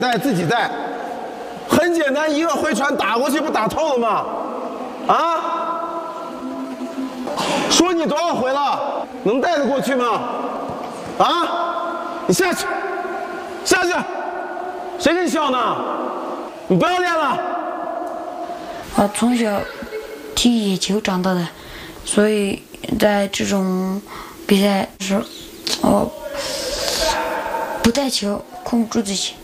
带自己带，很简单，一个回传打过去不打透了吗？啊？说你多少回了，能带得过去吗？啊？你下去，下去，谁跟你笑呢？你不要练了。 我从小踢野球长大的，所以在这种比赛时，我不带球，控制自己。